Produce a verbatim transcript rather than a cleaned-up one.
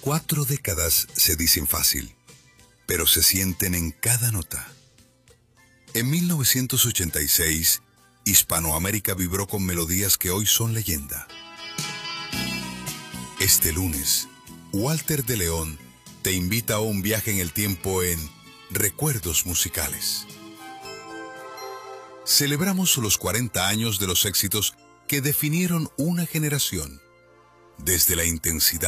Cuatro décadas se dicen fácil, pero se sienten en cada nota. En mil novecientos ochenta y seis, Hispanoamérica vibró con melodías que hoy son leyenda. Este lunes, Walter de León te invita a un viaje en el tiempo en Recuerdos Musicales. Celebramos los cuarenta años de los éxitos que definieron una generación, desde la intensidad